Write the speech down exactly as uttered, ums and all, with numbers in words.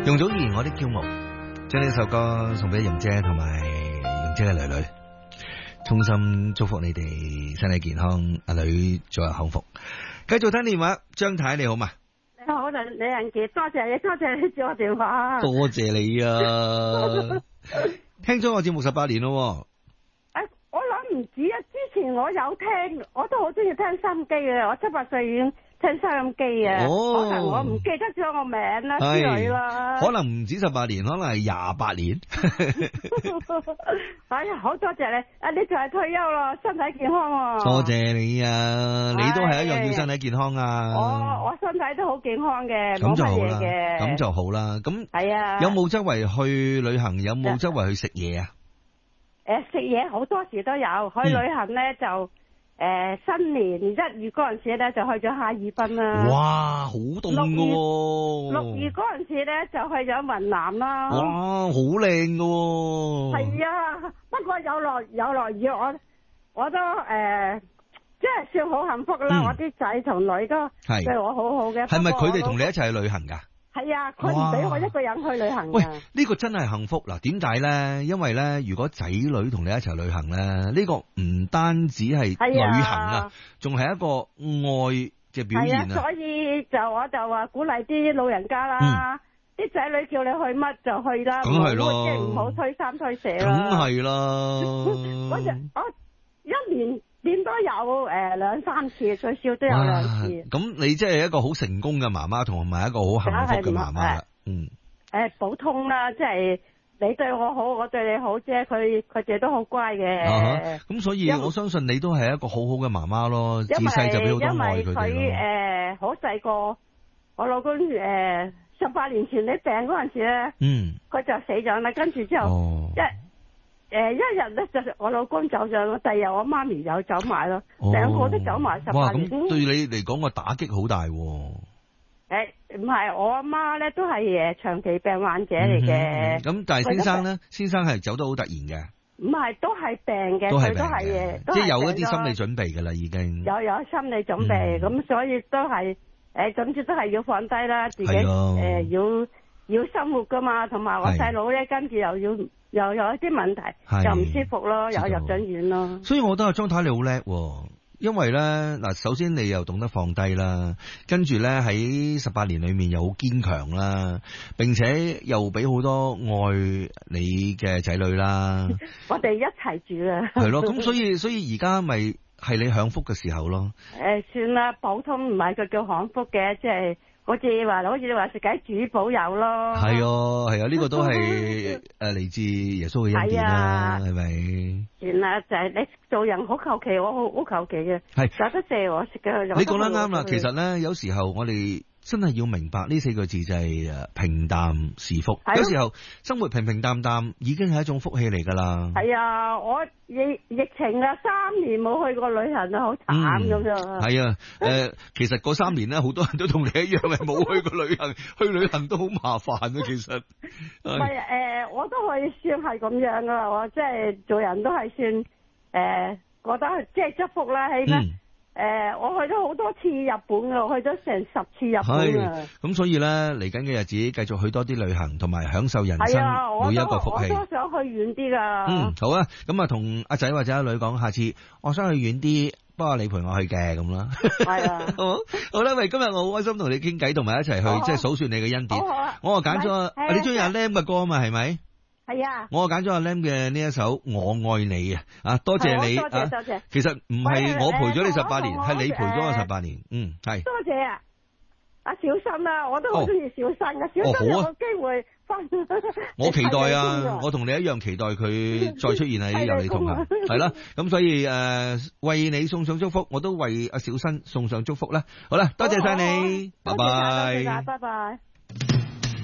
容祖兒我的驕傲，將呢首歌送俾容姐同埋容姐嘅女女，衷心祝福你哋身體健康，阿女早日康復。繼續聽電話，張太你好嘛？ 你好，李李仁傑，多謝你，多謝你接我電話。 多謝你啊！聽咗我節目十八年咯。 誒，我諗唔止啊！之前我有聽，我都好中意聽收音機嘅。我七八歲已經聽收音機啊。 哦， 可能我唔記得咗我名啦之類啦。 可能唔止十八年，可能係廿八年。 哎呀，好多謝你！啊，你就係退休咯，身體健康喎。 多謝你啊！你都係一樣要身體健康啊！ 我我身體都好健康嘅， 咁就好啦， 嘅。 咁就好啦。咁係啊。有冇周圍去旅行？有冇周圍去食嘢啊？ 誒，食嘢好多時都有。去旅行咧就誒、呃、新年一月嗰陣時咧就去咗哈爾濱啦。 哇，好凍噶！ 六月嗰陣時咧就去咗雲南啦。 哇，好靚噶！ 係啊，不過有落有落雨，我我都誒即係算好幸福啦。嗯、我啲仔同女都對我好好嘅。 係咪佢哋同你一齊去旅行噶？ 係啊，佢唔俾我一個人去旅行。 喂，呢、這個真係幸福嗱。點解咧？因為咧，如果仔女同你一齊旅行咧，呢、這個唔單止係旅行啊，仲係一個愛嘅表現啊。 所以就我就話鼓勵啲老人家啦，啲仔女叫你去乜就去啦， 梗係咯， 即係唔好推三推四啦。 梗係啦。 我就我一年。點都有誒兩三次，最少都有兩次。 咁你即係一個好成功嘅媽媽，同埋一個好幸福嘅媽媽啦。嗯。誒， 普通啦，即係你對我好，我對你好啫。佢佢哋都好乖嘅。 咁、啊、所以我相信你都係一個好好嘅媽媽咯。自細就俾好多愛佢哋咯。 因為佢誒好細個，我老公誒十八年前你病嗰陣時咧，嗯，佢就死咗啦。跟住之後，哦、一。誒，一日咧就我老公走咗，第二日我媽咪又走埋咯，兩、哦、個都走埋十八年。 哇，咁對你嚟講個打擊好大。誒， 唔係，我阿媽咧都係誒長期病患者嚟嘅。咁、 嗯、但係先生咧，先生係走得好突然嘅。 唔係，都係病嘅， 都係都係即係有一啲心理準備噶啦，已經。 有有心理準備，咁、嗯、所以都係誒，總之都係要放低啦，自己誒、呃、要要生活噶嘛，同埋我細佬咧跟住又要。又有一啲問題，又唔舒服咯，又入咗院咯。 所以我覺得阿張太你好叻，因為咧嗱，首先你又懂得放低啦，跟住咧喺十八年裏面又好堅強啦，並且又俾好多愛你嘅仔女啦。 我哋一齊住啊。 係咯，咁所以所以而家咪係你享福嘅時候咯。 誒、呃，算啦，普通唔係佢叫享福嘅，即係。好似話，好似你話食緊主保佑咯。係啊，係啊，呢、這個都係誒嚟自耶穌嘅恩典啦，係咪？ 算啦，就係、是、你做人好求其，我好好求其嘅。係，有得借我食嘅。 你講得啱啦，其實咧，有時候我哋真係要明白呢四個字就係誒平淡是福。有時候生活平平淡淡已經係一種福氣嚟噶啦。 係啊，我疫疫情啊，三年冇去過旅行啊，好慘咁樣。係啊，誒、呃，其實嗰三年咧，好多人都同你一樣係冇去過旅行，去旅行都好麻煩啊。其實係誒、呃，我都可以算係咁樣噶啦，我即係做人都係算誒、呃，覺得即係祝福啦，起碼。嗯誒、呃，我去咗好多次日本啊，去咗成十次日本啊。 咁所以咧，嚟緊嘅日子繼續去多啲旅行，同埋享受人生每一個福氣。 我都想去遠啲噶。 嗯，好啊，咁啊，同阿仔或者阿女講，下次我想去遠啲，不過你陪我去嘅咁啦。係啊，好，好啦，喂，今日我好開心同你傾偈，同埋一齊去即係數算你嘅恩典。好啊，我啊揀咗，你中意阿 Lam 嘅歌啊嘛，係咪？係啊，我揀咗阿 Lam 嘅呢一首《我愛你》啊，啊，多謝你， 多謝多謝。 其實唔係我陪咗你十八年，係你陪咗我十八年，嗯，係。 多謝啊，阿小新啊，我都好中意小新啊，小新有個機會翻。 我期待啊，我同你一樣期待佢再出現喺有你同行，係啦，咁所以誒為你送上祝福，我都為阿小新送上祝福啦。好啦，多謝晒你，拜拜， 拜拜。